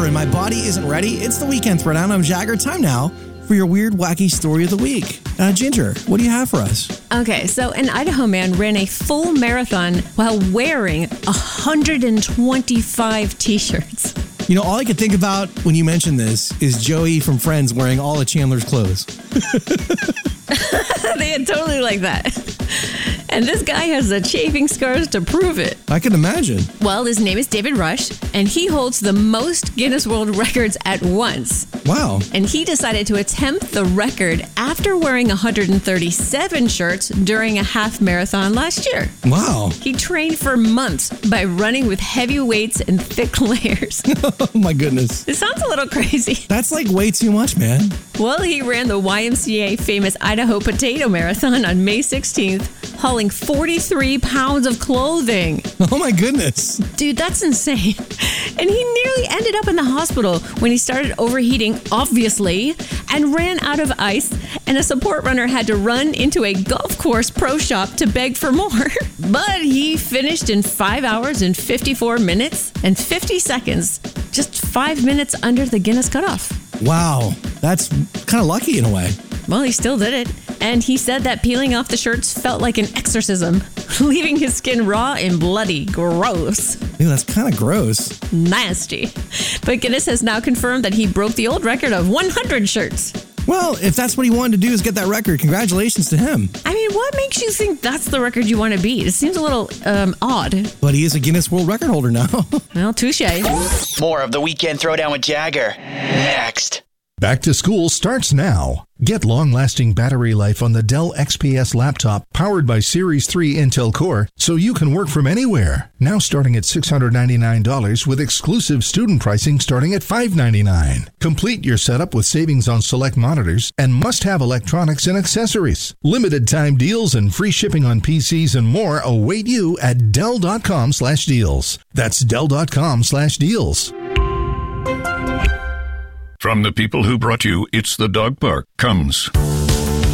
October and my body isn't ready. It's the Weekend Throwdown. I'm Jagger. Time now for your weird, wacky story of the week. Ginger, what do you have for us? Okay, so an Idaho man ran a full marathon while wearing 125 t-shirts. You know, all I could think about when you mentioned this is Joey from Friends wearing all of Chandler's clothes. They had totally like that. And this guy has the chafing scars to prove it. I can imagine. Well, his name is David Rush, and he holds the most Guinness World Records at once. Wow. And he decided to attempt the record after wearing 137 shirts during a half marathon last year. Wow. He trained for months by running with heavy weights and thick layers. Oh, my goodness. It sounds a little crazy. That's like way too much, man. Well, he ran the YMCA famous Idaho Potato Marathon on May 16th, hauling 43 pounds of clothing. Oh, my goodness. Dude, that's insane. And he nearly ended up in the hospital when he started overheating, obviously, and ran out of ice, and a support runner had to run into a golf course pro shop to beg for more. But he finished in 5 hours and 54 minutes and 50 seconds, just 5 minutes under the Guinness cutoff. Wow. That's kind of lucky in a way. Well, he still did it. And he said that peeling off the shirts felt like an exorcism, leaving his skin raw and bloody. Gross. Ew, that's kind of gross. Nasty. But Guinness has now confirmed that he broke the old record of 100 shirts. Well, if that's what he wanted to do is get that record, congratulations to him. I mean, what makes you think that's the record you want to beat? It seems a little odd. But he is a Guinness World Record holder now. Well, touche. More of the Weekend Throwdown with Jagger next. Back to school starts now. Get long-lasting battery life on the Dell XPS laptop powered by Series 3 Intel Core so you can work from anywhere. Now starting at $699 with exclusive student pricing starting at $599. Complete your setup with savings on select monitors and must-have electronics and accessories. Limited time deals and free shipping on PCs and more await you at Dell.com/deals. That's Dell.com/deals. From the people who brought you It's the Dog Park comes